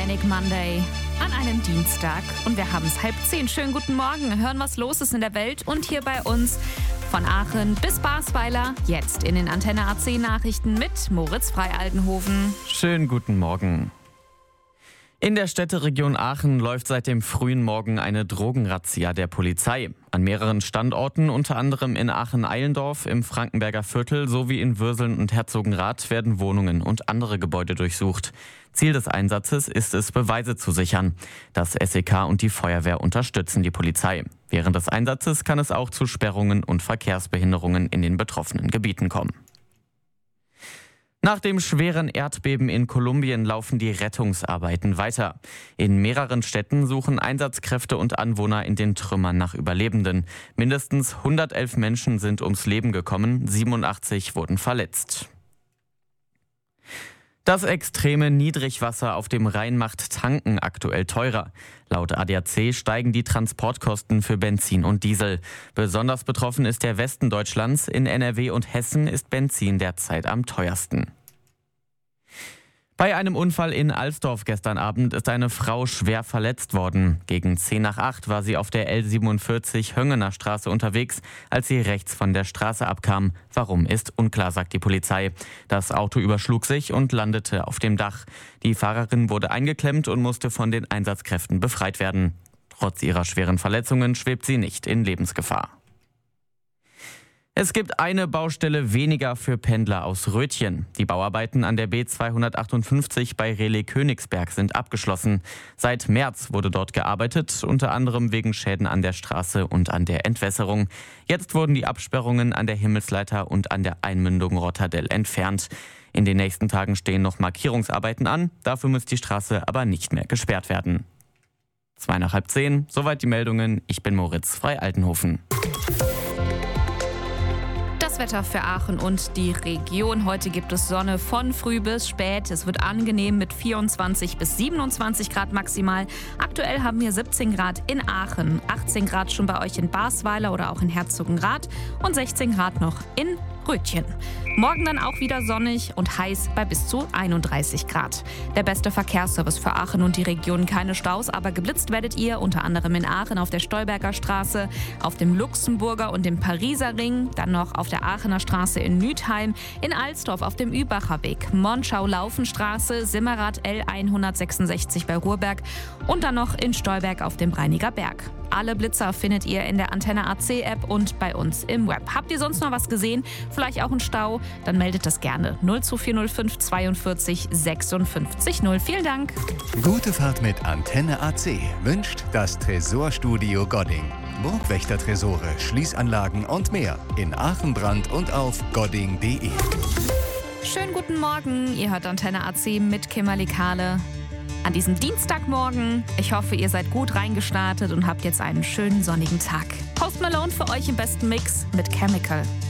Manic Monday an einem Dienstag und wir haben es 9:30. Schönen guten Morgen. Hören, was los ist in der Welt und hier bei uns von Aachen bis Basweiler. Jetzt in den Antenne AC Nachrichten mit Moritz Frei-Altenhofen. Schönen guten Morgen. In der Städteregion Aachen läuft seit dem frühen Morgen eine Drogenrazzia der Polizei. An mehreren Standorten, unter anderem in Aachen-Eilendorf, im Frankenberger Viertel sowie in Würseln und Herzogenrath werden Wohnungen und andere Gebäude durchsucht. Ziel des Einsatzes ist es, Beweise zu sichern. Das SEK und die Feuerwehr unterstützen die Polizei. Während des Einsatzes kann es auch zu Sperrungen und Verkehrsbehinderungen in den betroffenen Gebieten kommen. Nach dem schweren Erdbeben in Kolumbien laufen die Rettungsarbeiten weiter. In mehreren Städten suchen Einsatzkräfte und Anwohner in den Trümmern nach Überlebenden. Mindestens 111 Menschen sind ums Leben gekommen, 87 wurden verletzt. Das extreme Niedrigwasser auf dem Rhein macht Tanken aktuell teurer. Laut ADAC steigen die Transportkosten für Benzin und Diesel. Besonders betroffen ist der Westen Deutschlands. In NRW und Hessen ist Benzin derzeit am teuersten. Bei einem Unfall in Alsdorf gestern Abend ist eine Frau schwer verletzt worden. Gegen 7:50 war sie auf der L47 Höngener Straße unterwegs, als sie rechts von der Straße abkam. Warum ist unklar, sagt die Polizei. Das Auto überschlug sich und landete auf dem Dach. Die Fahrerin wurde eingeklemmt und musste von den Einsatzkräften befreit werden. Trotz ihrer schweren Verletzungen schwebt sie nicht in Lebensgefahr. Es gibt eine Baustelle weniger für Pendler aus Rötchen. Die Bauarbeiten an der B258 bei Rehle-Königsberg sind abgeschlossen. Seit März wurde dort gearbeitet, unter anderem wegen Schäden an der Straße und an der Entwässerung. Jetzt wurden die Absperrungen an der Himmelsleiter und an der Einmündung Rotterdell entfernt. In den nächsten Tagen stehen noch Markierungsarbeiten an. Dafür muss die Straße aber nicht mehr gesperrt werden. 9:30, soweit die Meldungen. Ich bin Moritz Frei-Altenhofen. Das Wetter für Aachen und die Region. Heute gibt es Sonne von früh bis spät. Es wird angenehm mit 24 bis 27 Grad maximal. Aktuell haben wir 17 Grad in Aachen, 18 Grad schon bei euch in Basweiler oder auch in Herzogenrath und 16 Grad noch in Rötchen. Morgen dann auch wieder sonnig und heiß bei bis zu 31 Grad. Der beste Verkehrsservice für Aachen und die Region. Keine Staus, aber geblitzt werdet ihr unter anderem in Aachen auf der Stolberger Straße, auf dem Luxemburger und dem Pariser Ring, dann noch auf der Aachener Straße in Nütheim, in Alsdorf auf dem Übacher Weg, Monschau-Laufenstraße, Simmerath L166 bei Ruhrberg und dann noch in Stolberg auf dem Breiniger Berg. Alle Blitzer findet ihr in der Antenne AC App und bei uns im Web. Habt ihr sonst noch was gesehen? Vielleicht auch einen Stau? Dann meldet das gerne. 02405 42 56 0. Vielen Dank. Gute Fahrt mit Antenne AC wünscht das Tresorstudio Godding. Burgwächter-Tresore, Schließanlagen und mehr in Aachen, Brand und auf godding.de. Schönen guten Morgen. Ihr hört Antenne AC mit Kimberly Kahle. An diesem Dienstagmorgen. Ich hoffe, ihr seid gut reingestartet und habt jetzt einen schönen sonnigen Tag. Post Malone für euch im besten Mix mit Chemical.